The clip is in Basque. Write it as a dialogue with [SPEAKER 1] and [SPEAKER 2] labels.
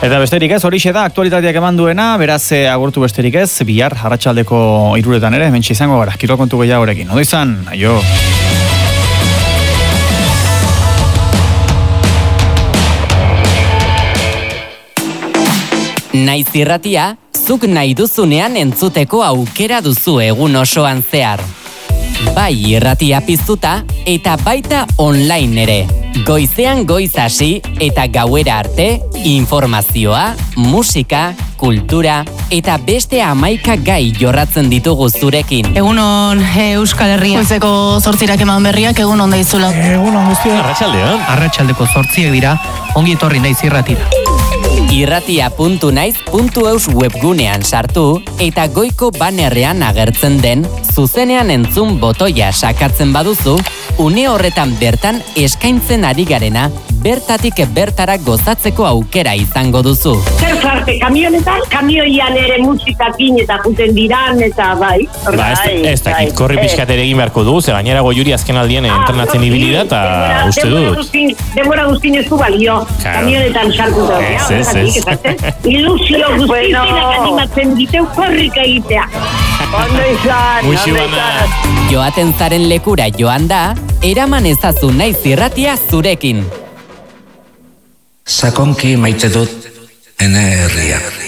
[SPEAKER 1] Eta besterik ez, horixe da, aktualitateak eman duena, beraz agurtu besterik ez, bihar arratsaldeko 3:00 ere, hementxe izango gara, kirol kontu gehiagorekin. Ondo izan, aio!
[SPEAKER 2] Naiz irratia, zuk nahi duzunean entzuteko aukera duzu egun osoan zehar. Bai irratia piztuta eta baita online ere. Goizean goiz hasi eta gauera arte, informazioa, musika, kultura eta beste 11 gai jorratzen ditugu zurekin.
[SPEAKER 3] Egunon Euskal Herria. Goizeko 8 eman berriak, egunon daizula.
[SPEAKER 4] Egunon guztia.
[SPEAKER 5] Arratsaldean.
[SPEAKER 4] Arratsaldeko 8 dira, ongi etorri naiz irratira.
[SPEAKER 2] Irratia.naiz.eus webgunean sartu eta goiko banerrean agertzen den zuzenean entzun botoia sakatzen baduzu, une horretan bertan eskaintzen ari garena bertatik bertara gozatzeko aukera izango duzu.
[SPEAKER 6] Zer zarte, kamionetan, kamioian ere musikakin eta juten diran eta bai.
[SPEAKER 5] Ez dakit, korri pixkat ere egin beharko dugu, ze gainera Goiuri azken aldien entrenatzen ibili da, eta uste dut.
[SPEAKER 6] Demora guztin ez du balio, kamionetan sartu da. Ilusio guztiak animatzen diteu korrika egitea.
[SPEAKER 7] Ondo izan.
[SPEAKER 2] Joaten zaren lekura joan da, eraman ezazu naiz irratia zurekin.
[SPEAKER 8] Sakonki maite dut ene herria.